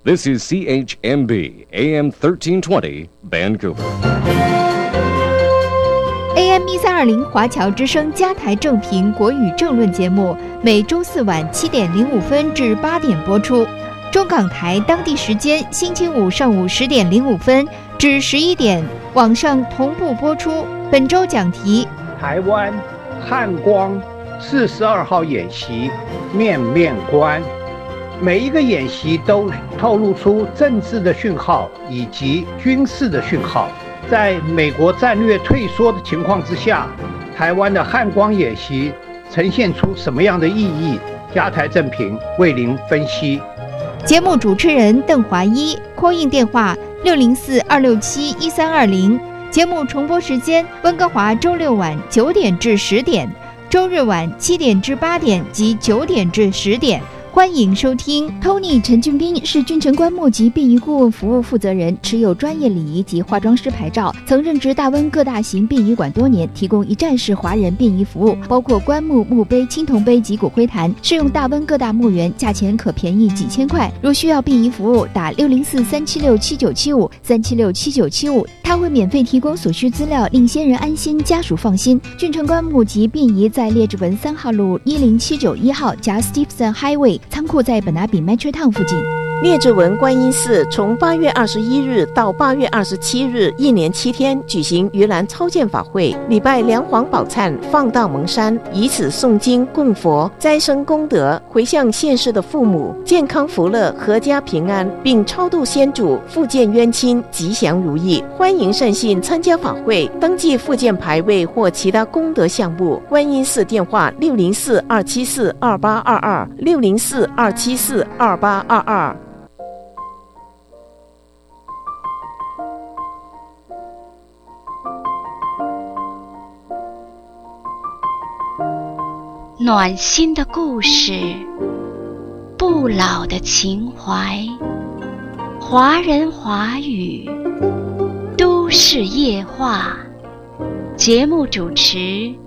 This is CHMB AM 1320 Vancouver. AM 1320华侨之声加台正评国语政论节目，每周四晚7点05分至8点播出。中港台当地时间星期五上午10点05分至11点，网上同步播出。本周讲题： 台湾汉光42号演习面面观。每一个演习都透露出政治的讯号以及军事的讯号。在美国战略退缩的情况之下，台湾的汉光演习呈现出什么样的意义？加台正评为您分析。 节目主持人邓华一，call in电话604-267-1320。节目重播时间：温哥华周六晚9点至10点，周日晚7点至8点及9点至10点。欢迎收听。 Tony 陈俊斌是君臣棺木及殡仪顾问服务负责人，持有专业礼仪及化妆师牌照，曾任职大温各大型殡仪馆多年，提供一站式华人殡仪服务，包括棺木、墓碑、青铜碑及骨灰坛，适用大温各大墓园，价钱可便宜几千块。若需要殡仪服务，打604-376-7975 他会免费提供所需资料，令先人安心，家属放心。君臣棺木及殡仪在列治文3号路10791号加 Stephenson Highway，仓库在本拿比 Metro Town 附近。 列治文观音寺从8月21日到8月27日，一连7天举行盂兰超荐法会，礼拜梁皇宝忏，放荡蒙山，以此诵经供佛，斋生功德，回向现世的父母健康福乐，阖家平安，并超度先祖，复健冤亲，吉祥如意。欢迎善信参加法会，登记复健牌位或其他功德项目。观音寺电话604-274-2822 604-274-2822。 暖心的故事，不老的情怀，华人华语，都市夜话。节目主持